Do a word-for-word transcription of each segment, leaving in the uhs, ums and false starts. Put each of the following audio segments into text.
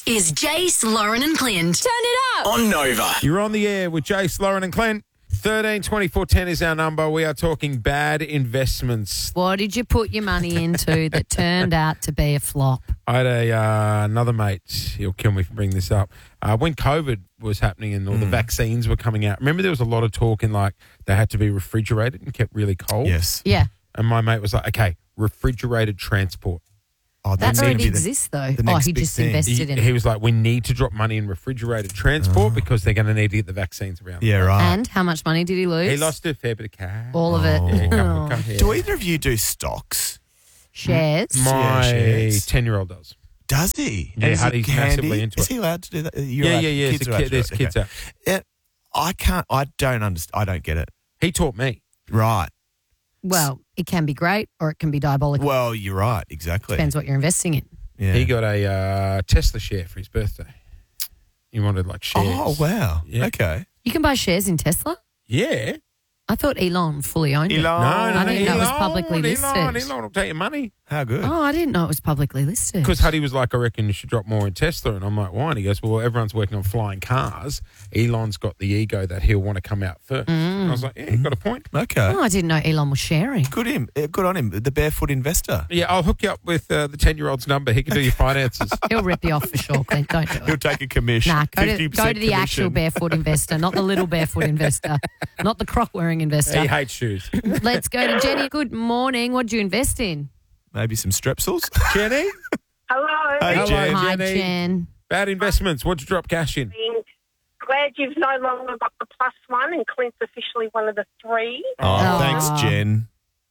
is Jace, Lauren and Clint. Turn it up. On Nova. You're on the air with Jace, Lauren and Clint. thirteen twenty-four ten is our number. We are talking bad investments. What did you put your money into that turned out to be a flop? I had a uh, another mate, he'll kill me for bringing this up, uh, when COVID was happening and all mm. the vaccines were coming out. Remember there was a lot of talk in like they had to be refrigerated and kept really cold? Yes. Yeah. And my mate was like, okay, refrigerated transport. Oh, that already the, exists, though. the Oh, he big just thing. invested He, in he it. was like, we need to drop money in refrigerated transport Oh. because they're going to need to get the vaccines around. Yeah, right. And how much money did he lose? He lost a fair bit of cash. all of it. Oh. Yeah, couple- Oh. couple- yeah. Do either of you do stocks? Shares. My shares. ten-year-old does. Does he? Yeah, Is it Huddy's handy? massively into Is it. he allowed to do that? You're yeah, allowed- yeah, yeah. Kids It's a are allowed kid, to there's do it. kids Okay. out. Yeah, I can't. I don't understand. I don't get it. He taught me. Right. Well, it can be great or it can be diabolical. Well, you're right. Exactly. Depends what you're investing in. Yeah. He got a uh, Tesla share for his birthday. He wanted like shares. Oh wow. Yeah. Okay. You can buy shares in Tesla? Yeah. I thought Elon fully owned it. Elon. No, no, I no. didn't know it was Elon, publicly listed. Elon, Elon will take your money. How good. Oh, I didn't know it was publicly listed. Because Huddy was like, I reckon you should drop more in Tesla. And I'm like, why? And he goes, well, everyone's working on flying cars. Elon's got the ego that he'll want to come out first. And I was like, yeah, you got a point. Okay. Oh, I didn't know Elon was sharing. Good him. uh, Good on him. The barefoot investor. Yeah, I'll hook you up with uh, the ten-year-old's number. He can do your finances. He'll rip you off for sure, Clint. Don't do He'll it. take a commission. Nah, go to, fifty go percent to the actual commission. barefoot investor, not the little barefoot investor, not the croc-wearing investor. He hates shoes. Let's go to Jenny. Good morning. What did you invest in? Maybe some strepsils. Jenny? Hello. Hey, Hello, Jen. Hi, Jenny. Jen. Bad investments. What'd you drop cash in? Glad you've no longer got the plus one and Clint's officially one of the three. Oh, Oh. thanks, Jen.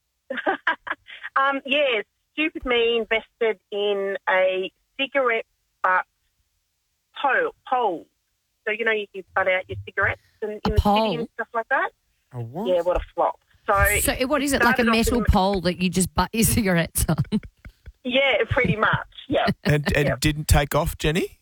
Um, yeah, stupid me invested in a cigarette butt pole. pole. So, you know, you can butt out your cigarettes in, in A the pole? city and stuff like that. Oh, what? Yeah, what a flop. So, So what is it, like a started off metal in- pole that you just butt your cigarettes on? yeah, pretty much, yeah. And, and Yep. didn't take off, Jenny?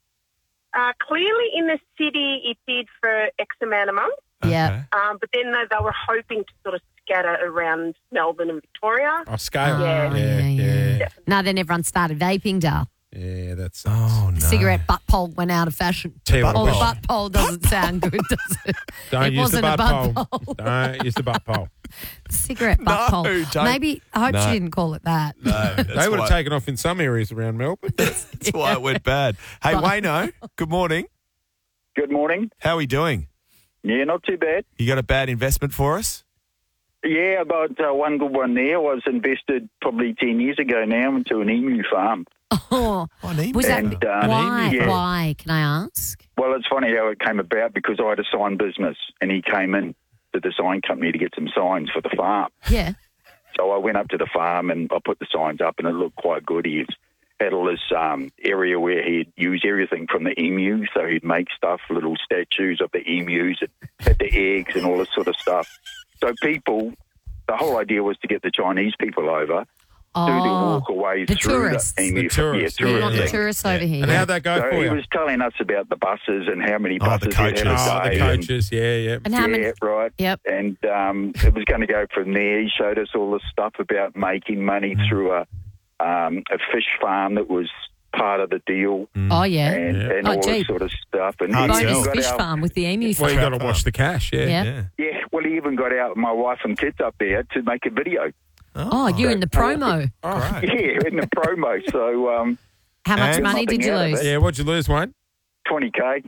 Uh, clearly in the city it did for X amount of months, Yeah. um, but then they, they were hoping to sort of scatter around Melbourne and Victoria. Oh, scale. Yeah. yeah, yeah. Yeah. No, then everyone started vaping, Dale. Yeah, that's. Oh, no. The cigarette butt pole went out of fashion. Tell you what, Oh, I the wish- butt pole doesn't sound good, does it? Don't it use the wasn't a butt butt pole. pole. Don't use the butt pole. Cigarette butt No, pole. don't. Maybe, I hope No. she didn't call it that. No, that's They would why, have taken off in some areas around Melbourne. That's why it went bad. Hey, Wayno, good morning. Good morning. How are we doing? Yeah, not too bad. You got a bad investment for us? Yeah, about uh, one good one there. I was invested probably ten years ago now into an emu farm. Oh, Oh, an email. was that And, um, why? yeah. Why? Can I ask? Well, it's funny how it came about because I had a sign business and he came in to the sign company to get some signs for the farm. Yeah. So I went up to the farm and I put the signs up and it looked quite good. He had all this um, area where he'd use everything from the emu. So he'd make stuff, little statues of the emus and had the eggs and all this sort of stuff. So people, the whole idea was to get the Chinese people over, Oh, do the walkaways the through tourists. the emu. The tourists. Yeah, we Yeah, want tourists. the tourists over here. And how'd that go So for he you? was telling us about the buses and how many Oh, buses the he had coaches. a Oh, the day and- coaches. Yeah, yeah. And how many? yeah, right. Yep. And um, it was going to go from there. He showed us all this stuff about making money through a um, a fish farm that was part of the deal Oh, yeah. and, Yeah. and Oh, all gee. this sort of stuff. And Hard he sell. even Bonus got fish out, farm with the emu Well, farm. you got to watch the cash, yeah. Yeah. Yeah. Yeah, well, he even got out my wife and kids up there to make a video. Oh, you in the promo. Oh, Right. Yeah, in the promo. So um, How much And- money did you Nothing out of lose? it. yeah, what'd you lose, Wayne? twenty K.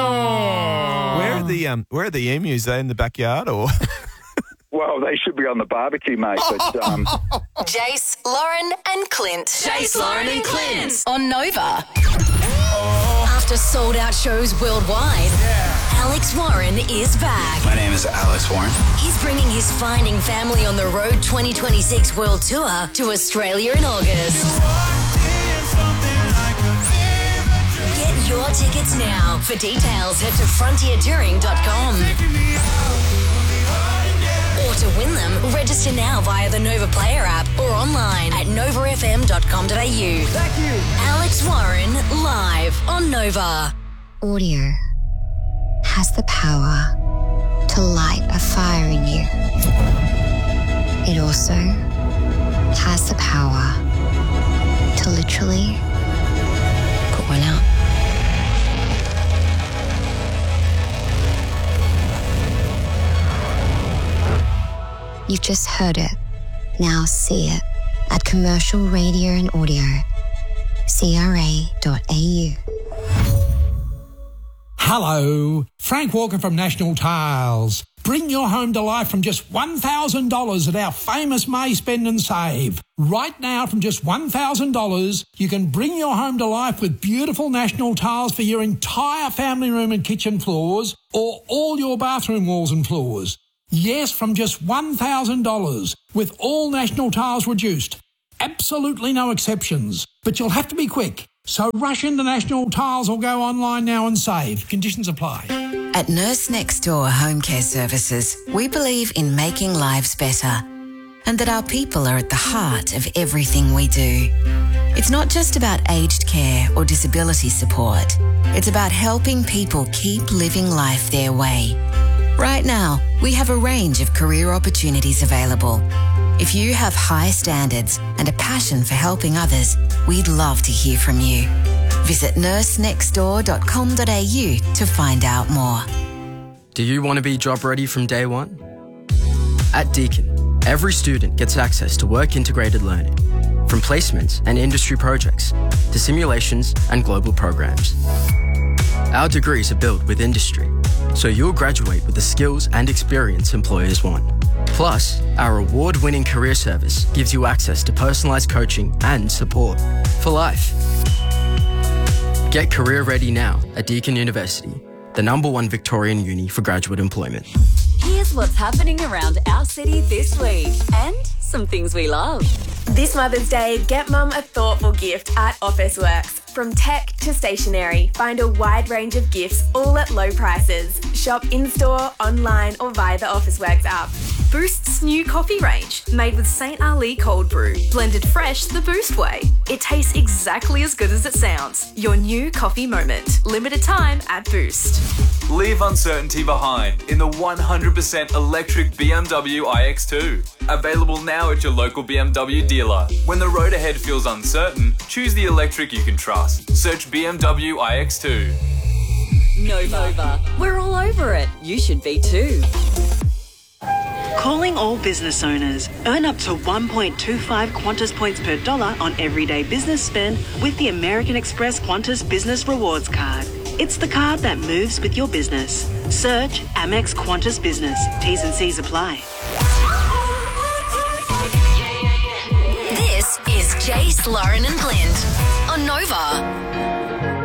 Oh. Where are the um? Where are the emus? Are they in the backyard or? Well, they should be on the barbecue, mate. But um, Jace, Lauren and Clint. Jace, Lauren and Clint. On Nova. After sold out shows worldwide, Alex Warren is back. My name is Alex Warren. He's bringing his Finding Family on the Road twenty twenty-six World Tour to Australia in August. Get your tickets now. For details, head to frontier touring dot com. Or to win them, register now via the Nova Player app or online at nova f m dot com dot a u. Thank you. Alex Warren, live on Nova. Audio has the power to light a fire in you. It also has the power to literally put one out. You've just heard it. Now see it at Commercial Radio and Audio. C R A dot A U. Hello, Frank Walker from National Tiles. Bring your home to life from just one thousand dollars at our famous May Spend and Save. Right now, from just one thousand dollars, you can bring your home to life with beautiful National Tiles for your entire family room and kitchen floors, or all your bathroom walls and floors. Yes, from just one thousand dollars, with all National Tiles reduced. Absolutely no exceptions, but you'll have to be quick. So rush into National Tiles or go online now and save. Conditions apply. At Nurse Next Door Home Care Services, we believe in making lives better and that our people are at the heart of everything we do. It's not just about aged care or disability support. It's about helping people keep living life their way. Right now, we have a range of career opportunities available. If you have high standards and a passion for helping others, we'd love to hear from you. Visit nurse next door dot com dot a u to find out more. Do you want to be job ready from day one? At Deakin, every student gets access to work integrated learning, from placements and industry projects to simulations and global programs. Our degrees are built with industry, so you'll graduate with the skills and experience employers want. Plus, our award-winning career service gives you access to personalised coaching and support for life. Get career ready now at Deakin University, the number one Victorian uni for graduate employment. Here's what's happening around our city this week and some things we love. This Mother's Day, get Mum a thoughtful gift at Officeworks. From tech to stationery, find a wide range of gifts all at low prices. Shop in-store, online or via the Officeworks app. Boost's new coffee range, made with Saint Ali cold brew, blended fresh the Boost way. It tastes exactly as good as it sounds. Your new coffee moment. Limited time at Boost. Leave uncertainty behind in the one hundred percent electric B M W i X two. Available now at your local B M W dealer. When the road ahead feels uncertain, choose the electric you can trust. Search B M W i X two. Nova. Nova. We're all over it. You should be too. Calling all business owners. Earn up to one point two five Qantas points per dollar on everyday business spend with the American Express Qantas Business Rewards Card. It's the card that moves with your business. Search Amex Qantas Business. T's and C's apply. This is Jace, Lauren and Clint on Nova.